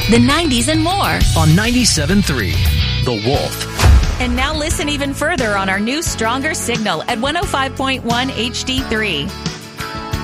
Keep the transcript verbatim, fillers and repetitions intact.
the nineties, and more. On ninety-seven point three, The Wolf. And now listen even further on our new Stronger signal at one oh five point one H D three.